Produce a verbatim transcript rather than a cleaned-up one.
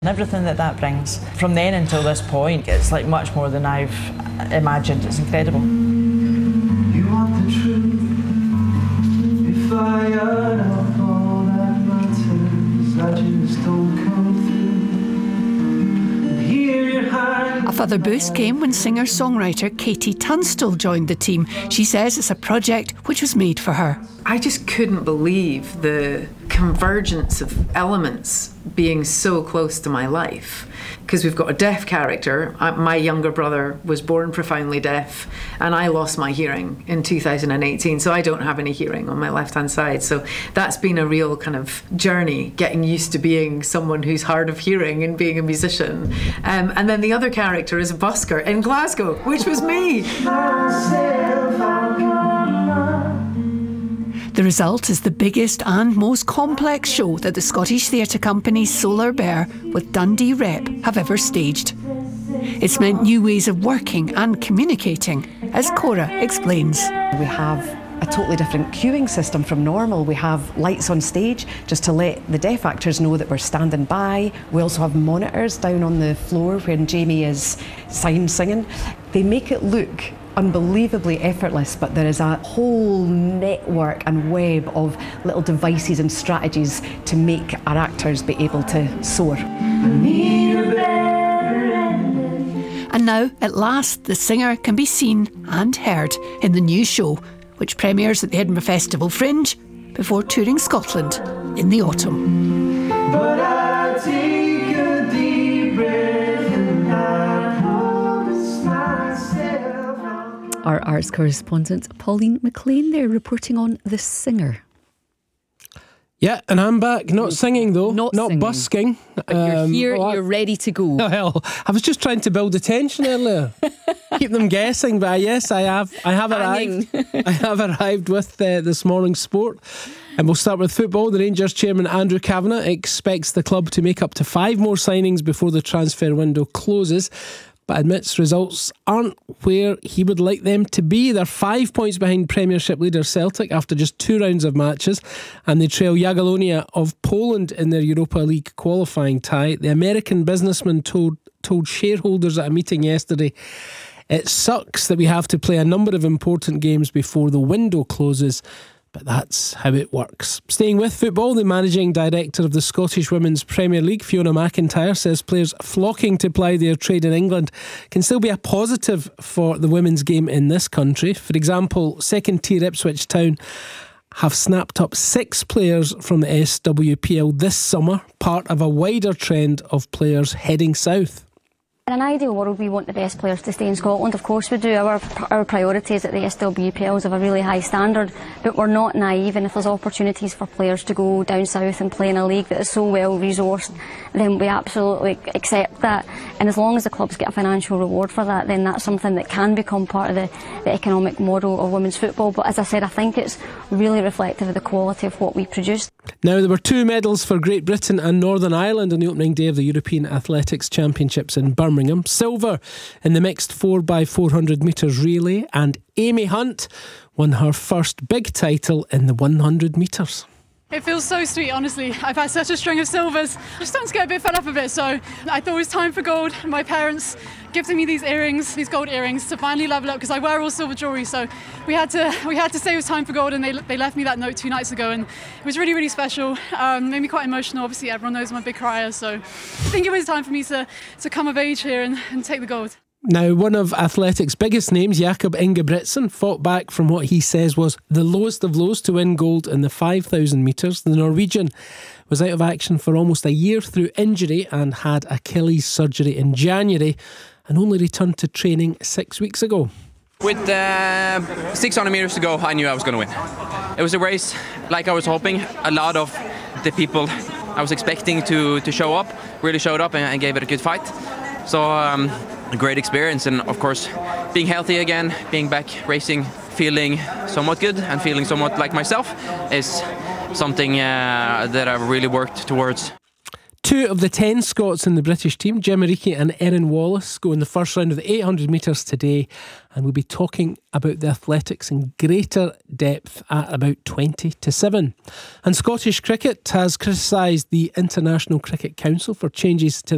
And everything that that brings from then until this point, it's like much more than I've imagined. It's incredible. You want the truth? If I add up all that matters, I just don't come through. And here you hide. A further boost came when singer-songwriter Katie Tunstall joined the team. She says it's a project which was made for her. I just couldn't believe the convergence of elements being so close to my life. Because we've got a deaf character. I, my younger brother was born profoundly deaf, and I lost my hearing in two thousand eighteen, so I don't have any hearing on my left-hand side. So that's been a real kind of journey, getting used to being someone who's hard of hearing and being a musician. Um, and then the other character is a busker in Glasgow, which was me. The result is the biggest and most complex show that the Scottish theatre company Solar Bear with Dundee Rep have ever staged. It's meant new ways of working and communicating, as Cora explains. We have a totally different queuing system from normal. We have lights on stage just to let the deaf actors know that we're standing by. We also have monitors down on the floor when Jamie is sign singing. They make it look unbelievably effortless, but there is a whole network and web of little devices and strategies to make our actors be able to soar. And now, at last, the singer can be seen and heard in the new show, which premieres at the Edinburgh Festival Fringe before touring Scotland in the autumn. But I take a deep breath and I promise myself. Our arts correspondent Pauline McLean there reporting on The Singer. Yeah, and I'm back. Not singing though, not, not singing. busking. But you're Um, here, well, you're ready to go. Well, I was just trying to build the tension earlier, keep them guessing. But yes, I have, I have arrived. I have arrived with uh, this morning's sport, and we'll start with football. The Rangers chairman Andrew Kavanagh expects the club to make up to five more signings before the transfer window closes, but admits results aren't where he would like them to be. They're five points behind Premiership leader Celtic after just two rounds of matches, and they trail Jagiellonia of Poland in their Europa League qualifying tie. The American businessman told, told shareholders at a meeting yesterday, "It sucks that we have to play a number of important games before the window closes, but that's how it works." Staying with football, the managing director of the Scottish Women's Premier League, Fiona McIntyre, says players flocking to ply their trade in England can still be a positive for the women's game in this country. For example, second tier Ipswich Town have snapped up six players from the S W P L this summer, part of a wider trend of players heading south. In an ideal world, we want the best players to stay in Scotland. Of course we do. Our our priority is that the S W P L is of a really high standard, but we're not naive, and if there's opportunities for players to go down south and play in a league that is so well resourced, then we absolutely accept that. And as long as the clubs get a financial reward for that, then that's something that can become part of the, the economic model of women's football. But as I said, I think it's really reflective of the quality of what we produce. Now, there were two medals for Great Britain and Northern Ireland on the opening day of the European Athletics Championships in Birmingham. Silver in the mixed four by four hundred metres relay, and Amy Hunt won her first big title in the one hundred metres. It feels so sweet, honestly. I've had such a string of silvers. I'm starting to get a bit fed up a bit, so I thought it was time for gold. My parents gifted me these earrings, these gold earrings, to finally level up, because I wear all silver jewellery, so we had to we had to say it was time for gold, and they they left me that note two nights ago, and it was really, really special. Um, made me quite emotional. Obviously, everyone knows I'm a big crier, so I think it was time for me to, to come of age here and, and take the gold. Now, one of athletics' biggest names, Jakob Ingebrigtsen, fought back from what he says was the lowest of lows to win gold in the five thousand metres. The Norwegian was out of action for almost a year through injury and had Achilles surgery in January, and only returned to training six weeks ago. With uh, six hundred metres to go, I knew I was going to win. It was a race like I was hoping. A lot of the people I was expecting to, to show up really showed up and, and gave it a good fight. So um, a great experience, and of course being healthy again, being back racing, feeling somewhat good and feeling somewhat like myself is something uh, that I've really worked towards. Two of the ten Scots in the British team, Gemma Reekie and Erin Wallace, go in the first round of the eight hundred metres today, and we'll be talking about the athletics in greater depth at about twenty to seven. And Scottish cricket has criticised the International Cricket Council for changes to